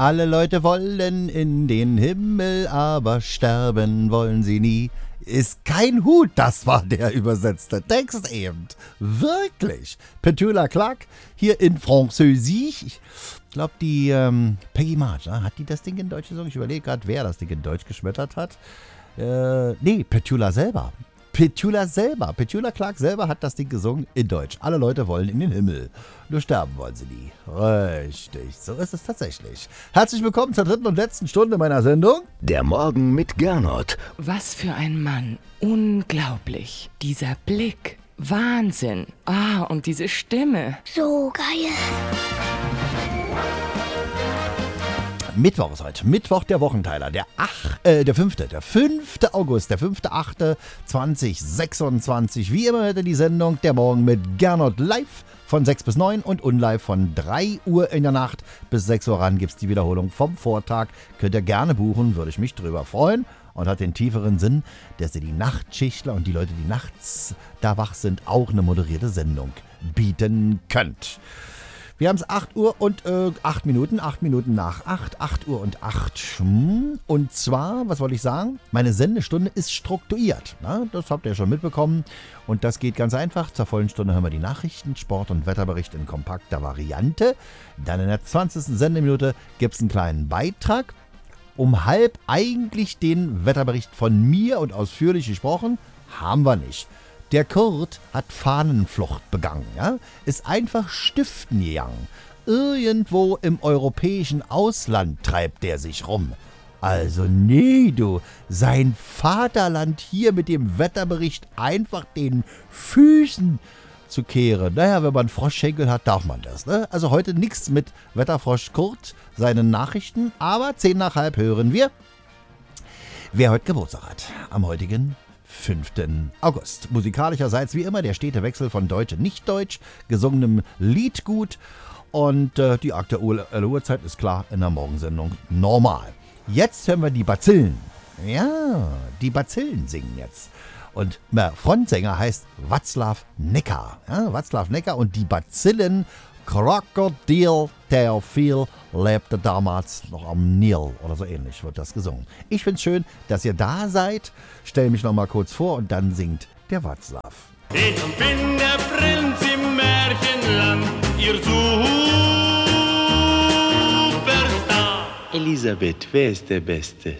Alle Leute wollen in den Himmel, aber sterben wollen sie nie. Ist kein Hut, das war der übersetzte Text eben. Wirklich. Petula Clark hier in Französisch. Ich glaube, die Peggy March, hat die das Ding in Deutsch gesungen? Ich überlege gerade, wer das Ding in Deutsch geschmettert hat. Nee, Petula selber. Petula Clark selber hat das Ding gesungen in Deutsch. Alle Leute wollen in den Himmel. Nur sterben wollen sie nie. Richtig, so ist es tatsächlich. Herzlich willkommen zur dritten und letzten Stunde meiner Sendung. Der Morgen mit Gernot. Was für ein Mann. Unglaublich. Dieser Blick. Wahnsinn. Und diese Stimme. So geil. Mittwoch ist heute. Mittwoch, der Wochenteiler. Der 5. August, der 5.8.2026. Wie immer heute die Sendung Der Morgen mit Gernot live von 6 bis 9 und unlive von 3 Uhr in der Nacht bis 6 Uhr ran gibt es die Wiederholung vom Vortag. Könnt ihr gerne buchen, würde ich mich drüber freuen. Und hat den tieferen Sinn, dass ihr die Nachtschichtler und die Leute, die nachts da wach sind, auch eine moderierte Sendung bieten könnt. Wir haben es 8 Uhr und 8 Minuten, 8 Minuten nach 8 Uhr und 8. Und zwar, was wollte ich sagen? Meine Sendestunde ist strukturiert. Na, das habt ihr schon mitbekommen. Und das geht ganz einfach. Zur vollen Stunde hören wir die Nachrichten, Sport- und Wetterbericht in kompakter Variante. Dann in der 20. Sendeminute gibt es einen kleinen Beitrag. Um halb eigentlich den Wetterbericht von mir und ausführlich gesprochen, haben wir nicht. Der Kurt hat Fahnenflucht begangen, ja? Ist einfach stiften gegangen. Irgendwo im europäischen Ausland treibt der sich rum. Also nee, du, sein Vaterland hier mit dem Wetterbericht einfach den Füßen zu kehren. Naja, wenn man Froschschenkel hat, darf man das, ne? Also heute nichts mit Wetterfrosch Kurt, seinen Nachrichten, aber 10 nach halb hören wir, wer heute Geburtstag hat. Am heutigen 5. August. Musikalischerseits wie immer der stete Wechsel von Deutsch und Nicht-Deutsch, gesungenem Liedgut und die aktuelle Uhrzeit ist klar in der Morgensendung normal. Jetzt hören wir die Bazillen. Ja, die Bazillen singen jetzt. Und der Frontsänger heißt Václav Necker. Ja, Václav Necker und die Bazillen Krokodil Theophil lebte damals noch am Nil oder so ähnlich wird das gesungen. Ich finde es schön, dass ihr da seid. Stell mich noch mal kurz vor und dann singt der Václav. Ich bin der Prinz im Märchenland, ihr Superstar. Elisabeth, wer ist der Beste?